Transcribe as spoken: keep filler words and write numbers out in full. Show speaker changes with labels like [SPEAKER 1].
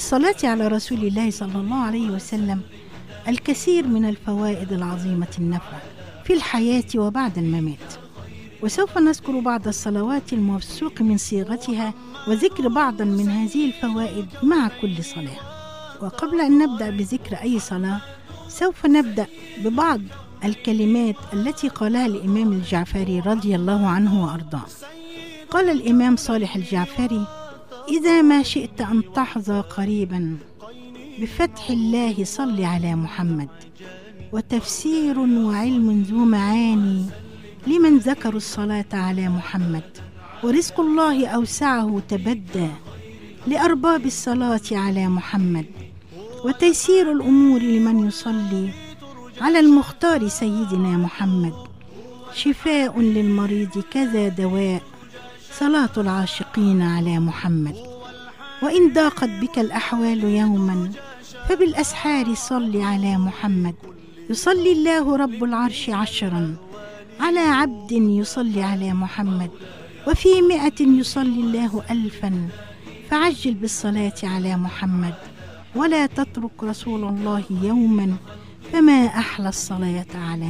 [SPEAKER 1] للصلاة على رسول الله صلى الله عليه وسلم الكثير من الفوائد العظيمة النفع في الحياة وبعد الممات، وسوف نذكر بعض الصلوات الموثوق من صيغتها وذكر بعضا من هذه الفوائد مع كل صلاة. وقبل أن نبدأ بذكر أي صلاة سوف نبدأ ببعض الكلمات التي قالها الإمام الجعفري رضي الله عنه وأرضاه. قال الإمام صالح الجعفري: إذا ما شئت أن تحظى قريبا بفتح الله صل على محمد، وتفسير وعلم ذو معاني لمن ذكروا الصلاة على محمد، ورزق الله أوسعه تبدى لأرباب الصلاة على محمد، وتيسير الأمور لمن يصلي على المختار سيدنا محمد، شفاء للمريض كذا دواء صلاة العاشقين على محمد، وإن ضاقت بك الأحوال يوما فبالأسحار صل على محمد، يصلي الله رب العرش عشرا على عبد يصلي على محمد، وفي مئة يصلي الله ألفا، فعجل بالصلاة على محمد، ولا تترك رسول الله يوما، فما أحلى الصلاة على